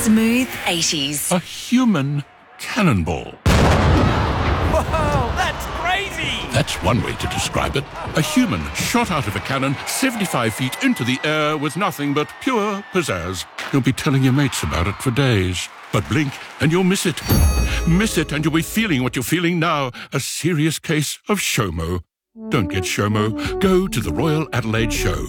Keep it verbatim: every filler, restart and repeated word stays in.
Smooth eighties. A human cannonball. Whoa, that's crazy! That's one way to describe it. A human shot out of a cannon seventy-five feet into the air with nothing but pure pizzazz. You'll be telling your mates about it for days. But blink and you'll miss it. Miss it and you'll be feeling what you're feeling now. A serious case of SHOMO. Don't get SHOMO. Go to the Royal Adelaide Show.